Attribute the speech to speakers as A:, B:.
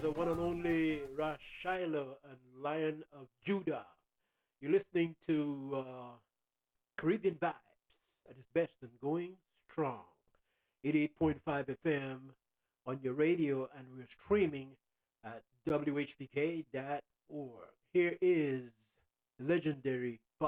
A: the one and only Rashiloh and Lion of Judah. You're listening to Caribbean Vibes at its best and going strong. 88.5 FM on your radio, and we're streaming at whpk.org. Here is legendary